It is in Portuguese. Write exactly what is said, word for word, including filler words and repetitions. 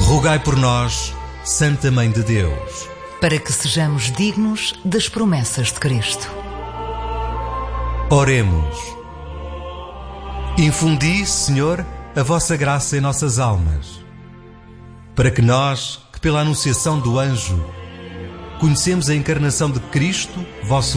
rogai por nós, Santa Mãe de Deus, para que sejamos dignos das promessas de Cristo. Oremos. Infundi, Senhor, a vossa graça em nossas almas, para que nós, que pela anunciação do anjo, conhecemos a encarnação de Cristo, vosso